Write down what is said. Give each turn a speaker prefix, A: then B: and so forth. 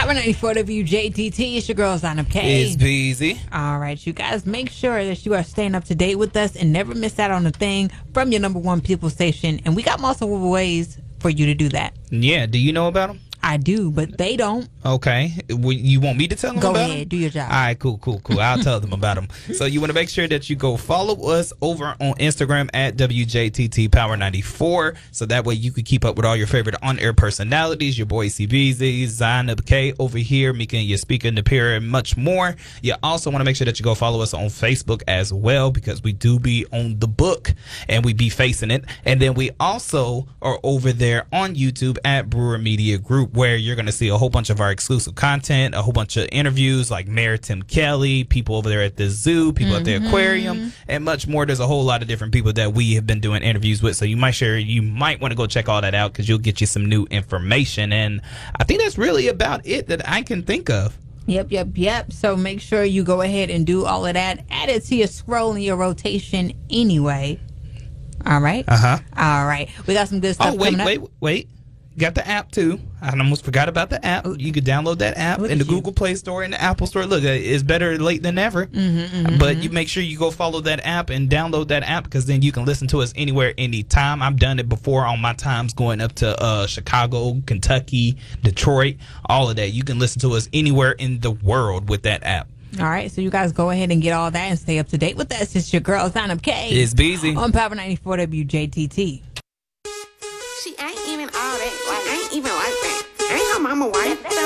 A: Power 94 WJTT. It's your girl, Zainab K.
B: It's Beezy.
A: All right, you guys, make sure that you are staying up to date with us and never miss out on a thing from your number one people station. And we got multiple ways for you to do that.
B: Yeah, do you know about them?
A: I do, but they don't.
B: Okay. You want me to tell them
A: Go
B: about them?
A: ahead, do your job.
B: All right, cool. I'll tell them about them. So you want to make sure that you go follow us over on Instagram at WJTT Power 94. So that way you can keep up with all your favorite on-air personalities. Your boy CBZ, Zainab K over here, Mika and your speaker, Napira, and much more. You also want to make sure that you go follow us on Facebook as well, because we do be on the book and we be facing it. And then we also are over there on YouTube at Brewer Media Group, where you're going to see a whole bunch of our exclusive content, a whole bunch of interviews like Mayor Tim Kelly, people over there at the zoo, people at the aquarium, and much more. There's a whole lot of different people that we have been doing interviews with, so you might want to go check all that out, because you'll get you some new information. And I think that's really about it that I can think of.
A: Yep. So make sure you go ahead and do all of that. Add it to your scroll and your rotation anyway. All right? All right. We got some good stuff coming up.
B: Wait. Got the app too. I almost forgot about the app. You could download that app in the Google Play Store and the Apple Store. Look, it's better late than never. But you make sure you go follow that app and download that app, because then you can listen to us anywhere, anytime. I've done it before on my times going up to Chicago, Kentucky, Detroit, all of that. You can listen to us anywhere in the world with that app.
A: All right, so you guys go ahead and get all that and stay up to date with us. It's your girl, Zainab K.
B: It's Beezy.
A: On Power 94 WJTT.
C: She ain't even all that. Like, ain't even like that. Ain't her mama white.